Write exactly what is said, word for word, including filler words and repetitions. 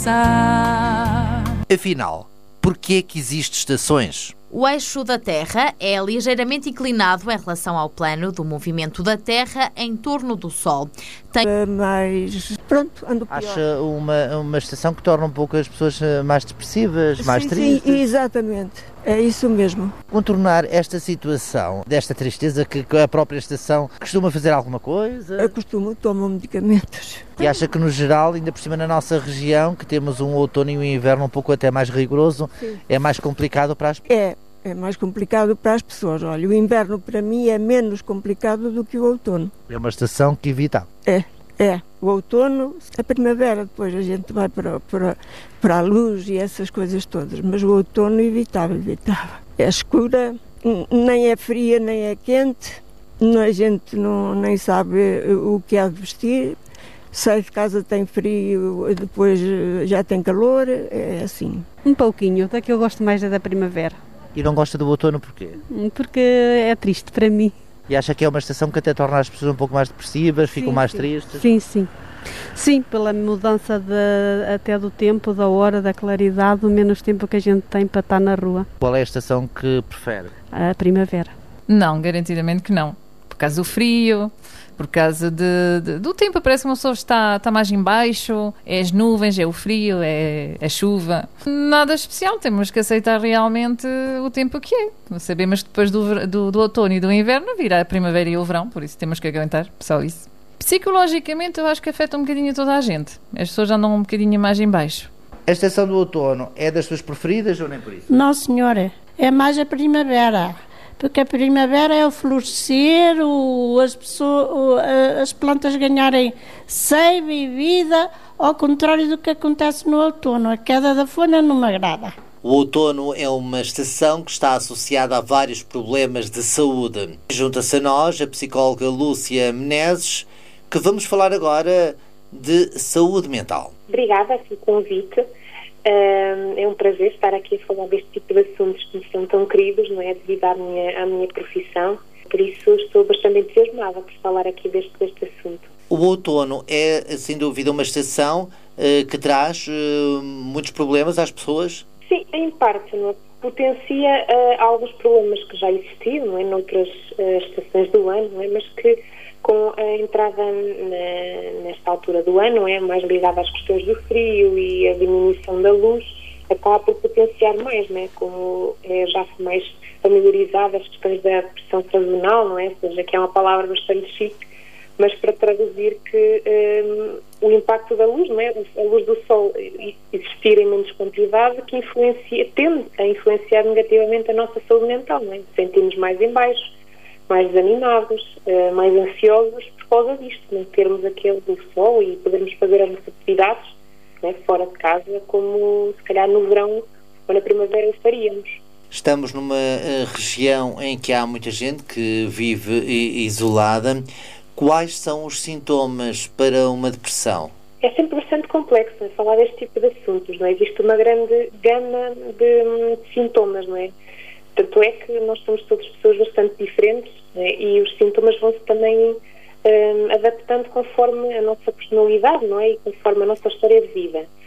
passar. Afinal, porquê que existem estações? O eixo da Terra é ligeiramente inclinado em relação ao plano do movimento da Terra em torno do Sol. Tem... Mas, pronto, ando pior. Acha uma, uma estação que torna um pouco as pessoas mais depressivas, mais sim, tristes? Sim, exatamente. É isso mesmo. Contornar esta situação, desta tristeza, que a própria estação costuma fazer alguma coisa? Eu costumo, tomo medicamentos. E acha que no geral, ainda por cima na nossa região, que temos um outono e um inverno um pouco até mais rigoroso, sim, é mais complicado para as pessoas? É, é mais complicado para as pessoas. Olha, o inverno para mim é menos complicado do que o outono. É uma estação que evitava? É. É, o outono, a primavera, depois a gente vai para, para, para a luz e essas coisas todas, mas o outono evitava, evitava. É escura, nem é fria, nem é quente, a gente não, nem sabe o que há de vestir, sai de casa tem frio, depois já tem calor, é assim. Um pouquinho, da que eu gosto mais é da primavera. E não gosta do outono porquê? Porque é triste para mim. E acha que é uma estação que até torna as pessoas um pouco mais depressivas, ficam sim, mais sim. tristes? Sim, sim. Sim, pela mudança de, até do tempo, da hora, da claridade, do menos tempo que a gente tem para estar na rua. Qual é a estação que prefere? A primavera. Não, garantidamente que não. Por causa do frio, por causa de, de, do tempo, parece que uma pessoa está, está mais em baixo, é as nuvens, é o frio, é a chuva. Nada especial, temos que aceitar realmente o tempo que é. Sabemos que depois do, do, do outono e do inverno virá a primavera e o verão, por isso temos que aguentar, só isso. Psicologicamente eu acho que afeta um bocadinho toda a gente. As pessoas andam um bocadinho mais em baixo. A estação do outono é das suas preferidas ou nem por isso? Não, senhora, é mais a primavera. Porque a primavera é o florescer, o, as, pessoas, o, as plantas ganharem seiva e vida, ao contrário do que acontece no outono. A queda da folha não me agrada. O outono é uma estação que está associada a vários problemas de saúde. Junta-se a nós a psicóloga Lúcia Menezes, que vamos falar agora de saúde mental. Obrigada pelo convite. É um prazer estar aqui a falar deste tipo de assuntos que me são tão queridos, não é? Devido à minha, à minha profissão. Por isso estou bastante entusiasmada por falar aqui deste, deste assunto. O outono é, sem dúvida, uma estação uh, que traz uh, muitos problemas às pessoas? Sim, em parte, não é? Potencia uh, alguns problemas que já existiam, não é? Noutras uh, estações do ano, não é? Mas que com a entrada na, nesta altura do ano, é mais ligada às questões do frio e a diminuição da luz, acaba por potenciar mais, não é? Como é já mais familiarizada as questões da pressão sazonal, não é? Ou seja, que é uma palavra bastante chique, mas para traduzir que um, o impacto da luz, não é? A luz do sol existir em menos quantidade, que influencia, tende a influenciar negativamente a nossa saúde mental, não é? Sentimos mais em baixo, mais desanimados, uh, mais ansiosos por causa disto, não termos aquele do sol e podermos fazer as nossas atividades, né, fora de casa, como se calhar no verão ou na primavera o faríamos. Estamos numa uh, região em que há muita gente que vive i- isolada. Quais são os sintomas para uma depressão? É sempre bastante complexo, não é, falar deste tipo de assuntos, não é? Existe uma grande gama de, de sintomas, não é? Tanto é que nós somos todas pessoas bastante diferentes, né? E os sintomas vão-se também um, adaptando conforme a nossa personalidade, não é? E conforme a nossa história de vida.